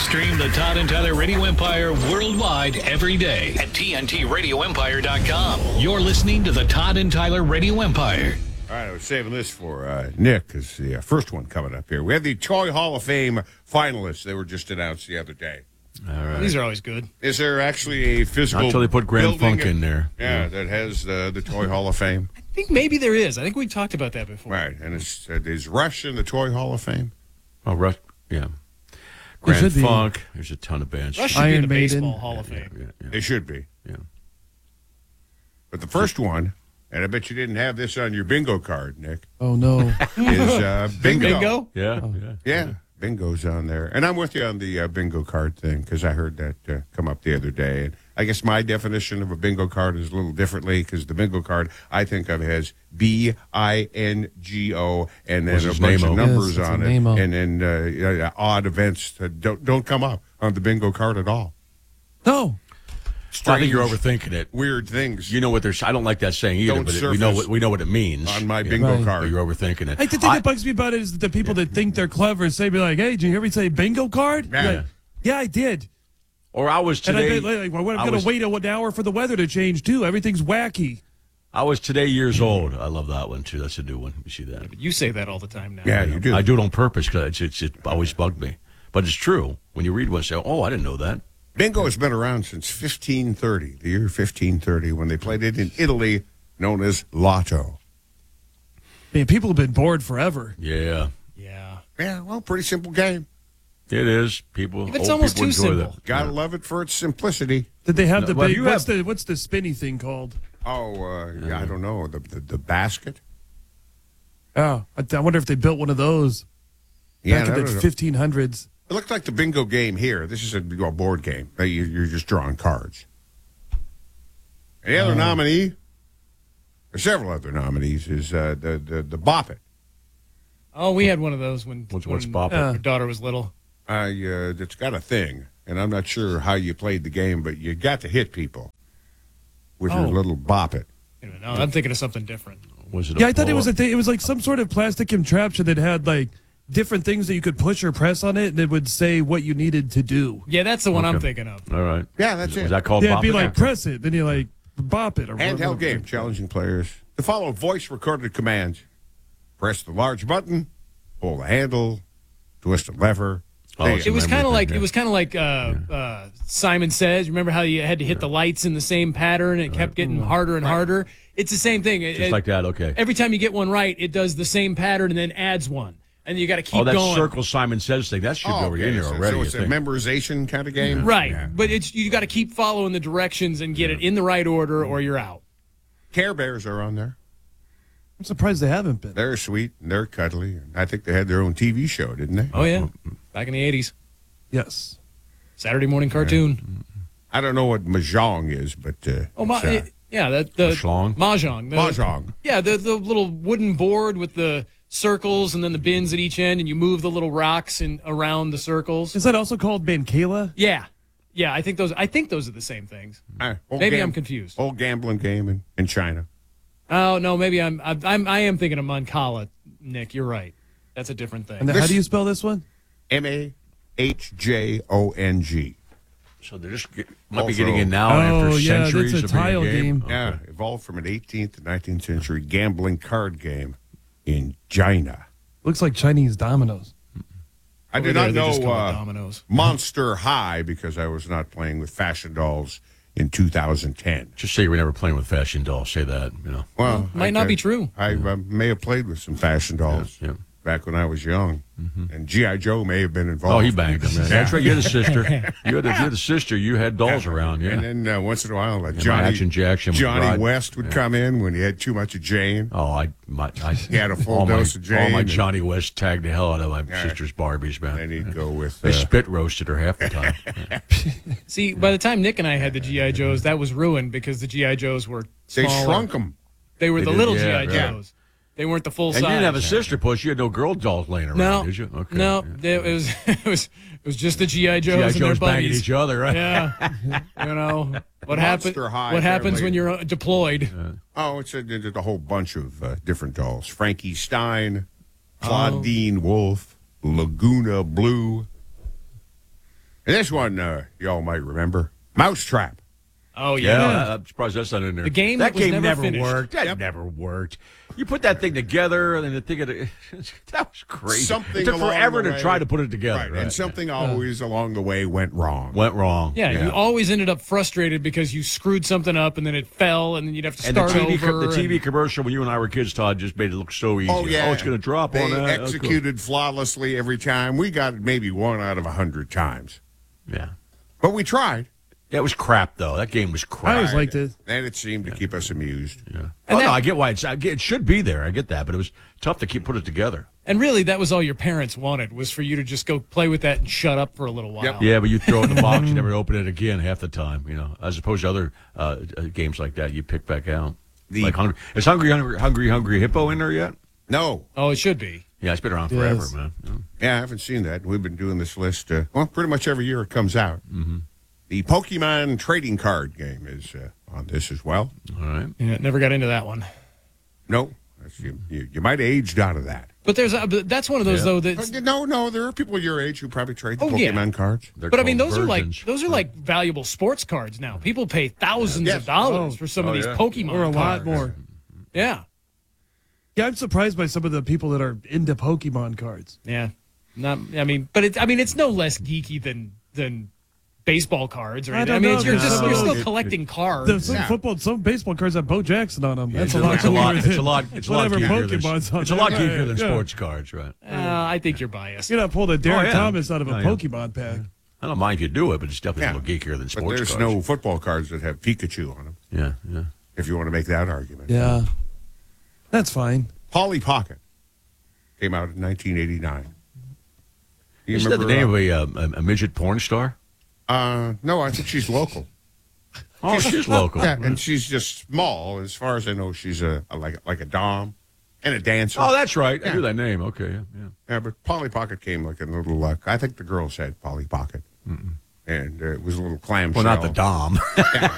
Stream the Todd and Tyler Radio Empire worldwide every day at TNTRadioEmpire.com. You're listening to the Todd and Tyler Radio Empire. All right, I was saving this for Nick, because the first one coming up here. We have the Toy Hall of Fame finalists. They were just announced the other day. All right. These are always good. Is there actually a physical Until they put Grand building Funk in there. Yeah, that has the Toy Hall of Fame. I think maybe there is. I think we talked about that before. Right, and is Rush in the Toy Hall of Fame? Oh, Rush, yeah. There Grand should be. Funk. There's a ton of bands. Rush should be in Iron the Maiden. Baseball Hall of Fame. Yeah. They should be. Yeah. But the first one, and I bet you didn't have this on your bingo card, Nick, Oh, no. is bingo. Bingo? Yeah. Yeah, bingo's on there. And I'm with you on the bingo card thing, because I heard that come up the other day. And I guess my definition of a bingo card is a little differently, because the bingo card I think of as BINGO, and then What's a his bunch of name-o? numbers Yes, it's on a it, name-o. and then odd events that don't come up on the bingo card at all. No. I think you're overthinking it. Weird things You know what they're. I don't like that saying either, Don't but we surface know what it means. on my Yeah. bingo Right. card. You're overthinking it. Hey, the thing that bugs me about it is that the people that think they're clever say, be like, hey, did you hear me say bingo card? Yeah. Like, yeah, I did. Or I was And today. I bet, like, well, I'm I going was- to wait an hour for the weather to change, too. Everything's wacky. I was today years old. I love that one too. That's a new one. You see that? You say that all the time now. Yeah, you do. I do it on purpose because it always bugged me. But it's true. When you read one, say, "Oh, I didn't know that." Bingo has been around since 1530, the year 1530, when they played it in Italy, known as Lotto. Man, people have been bored forever. Yeah, Yeah. Yeah, well, pretty simple game. it is. People. It's old almost people too enjoy simple. that. Gotta love it for its simplicity. Did they have No, the well, big, you what's the spinny thing called? Oh, I don't know. The basket? Oh, I wonder if they built one of those Yeah, back I in the don't know. 1500s. It looked like the bingo game here. This is a board game. You're just drawing cards. And the other nominee, or several other nominees, is the Bop It. Oh, we had one of those when What's Bop It? our daughter was little. It's got a thing, and I'm not sure how you played the game, but you got to hit people with your Oh. little Bop It. No, I'm thinking of something different. Was it? Yeah, I thought it was a thing. It was like some sort of plastic contraption that had like different things that you could push or press on it, and it would say what you needed to do. Yeah, that's the one I'm Okay. thinking of. All right. Yeah, that's Was it. that called Yeah, it'd Bop be It? like press it, then you like bop it or Handheld whatever. game, challenging players to follow voice-recorded commands. Press the large button, pull the handle, twist a lever. Oh, Hey, it's It was memory kind of thing, like yeah. Simon Says. Remember how you had to hit the lights in the same pattern? And it kept getting harder and harder. It's the same thing. Just like that. Okay. Every time you get one right, it does the same pattern and then adds one, and you got to keep Oh, that going. circle Simon Says thing. That should be already in there so, already. So it's I a think. memorization kind of game? Right, Yeah. but it's you got to keep following the directions and get it in the right order, or you're out. Care Bears are on there. I'm surprised they haven't been. They're sweet and they're cuddly. And I think they had their own TV show, didn't they? Oh yeah, back in the '80s, Yes. Saturday morning cartoon. I don't know what Mahjong is, but Yeah, that the Mahjong? Mahjong. Mahjong. Yeah, the little wooden board with the circles and then the bins at each end, and you move the little rocks around the circles. Is that also called Mancala? Yeah, I think those are the same things. Old Maybe I'm confused. Old gambling game in China. Oh no, maybe I am thinking of Mancala. Nick, you're right. That's a different thing. And then, how do you spell this one? Mahjong. So they're just might be Also- getting in now Oh, after yeah, centuries that's a of being tile game. Yeah, evolved from an 18th to 19th century gambling card game in China. Looks like Chinese dominoes. I Over did there, not they just know call it dominoes. Monster High because I was not playing with fashion dolls in 2010. Just say you were never playing with fashion dolls. Say that. Well, Might not be true. I may have played with some fashion dolls Yeah. back when I was young, and G.I. Joe may have been involved. Oh, he banged them. That's right. You're the sister. You're the sister. You had dolls around. Yeah. And then once in a while, Johnny Action Jackson. Johnny West would come in when he had too much of Jane. Oh, I He had a full all dose my, of Jane. All my and Johnny West tagged the hell out of my sister's Barbies, man. Then he'd go with. They spit roasted her half the time. See, by the time Nick and I had the GI Joes, that was ruined because the GI Joes were They smaller. shrunk them. They were They the did, little yeah, GI right. Joes. They weren't the full And size. you didn't have a sister push. You had no girl dolls laying around, No, did you? Okay. no, Yeah. it was just the GI Joes G.I. and their Joes banging buddies. each other, right? Yeah, you know what happens. High What happens family. when you're deployed? Oh, it's a whole bunch of different dolls. Frankie Stein, Claudine Wolf, Laguna Blue. And this one, y'all might remember, Mousetrap. Oh yeah. I'm surprised that's not in there. The game that was game never finished. worked. That never worked. You put that thing together, and then the thing that was crazy. Something it took along forever the to way. try to put it together. Right. Right. And something always along the way went wrong. Went wrong. Yeah, you always ended up frustrated because you screwed something up and then it fell and then you'd have to And the start TV, over. the TV commercial when you and I were kids, Todd, just made it look so easy. Oh, yeah. Oh, it's going to drop they on that. executed flawlessly every time. We got it maybe 1 out of 100 times. Yeah. But we tried. Yeah, it was crap, though. That game was crap. I always liked it. And it seemed to keep us amused. Yeah. Oh, no, I get why it should be there. I get that, but it was tough to put it together. And really, that was all your parents wanted, was for you to just go play with that and shut up for a little while. Yep. Yeah, but you throw it in the box, you never open it again half the time, as opposed to other games like that you pick back out. Like is Hungry Hippo in there yet? No. Oh, it should be. Yeah, it's been around forever, Yes. man. Yeah. Yeah, I haven't seen that. We've been doing this list, pretty much every year it comes out. Mm-hmm. The Pokemon trading card game is on this as well. All right. Yeah, never got into that one. No, you might have aged out of that. But that's one of those though that's. No, there are people your age who probably trade the Oh, yeah. Pokemon cards. They're But I mean, called those versions. are like valuable sports cards now. People pay thousands Yes. of dollars for some of these yeah. Pokemon Or a lot cards. more. Yeah, Yeah, I'm surprised by some of the people that are into Pokemon cards. yeah. It's no less geeky than baseball cards or I anything. don't It's know, you're because you're some of still collecting cards. Some baseball cards have Bo Jackson on them. That's a lot It's a lot. cooler It's a than lot. It's a lot whatever geekier than Pokemon's on it's a lot there. geekier than Yeah. sports cards, right? I think you're biased. You're not pulling a Derek yeah. Thomas out of a Oh, yeah. Pokemon pack. I don't mind if you do it, but it's definitely Yeah. a little geekier than But sports there's cards. no football cards that have Pikachu on them, Yeah. if you want to make that argument. Yeah. That's fine. Polly Pocket came out in 1989. You Isn't that the remember, name of a midget porn star? No, I think she's local. Oh, she's local. Yeah, and she's just small. As far as I know, she's like a dom and a dancer. Oh, that's right. I Yeah. knew that name. Okay, yeah. Yeah, but Polly Pocket came like a little. I think the girl said Polly Pocket, and it was a little clamshell. Well, not the Dom. Yeah,